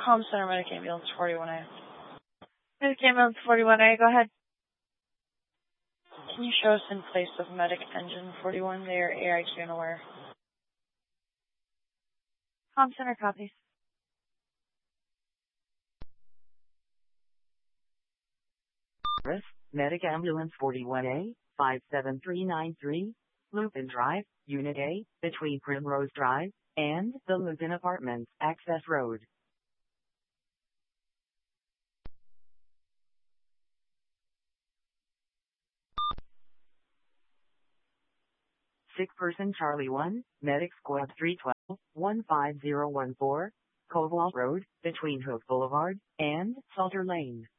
Home Center Medic Ambulance 41A. Medic Ambulance 41A, go ahead. Can you show us in place of Medic Engine 41? They are AIQ unaware. Home Center copies. Medic Ambulance 41A, 57393, Lupin Drive, Unit A, between Primrose Drive and the Lupin Apartments, Access Road. Sick person Charlie 1, Medic Squad 312, 15014, Cobalt Road, between Hook Boulevard and Salter Lane.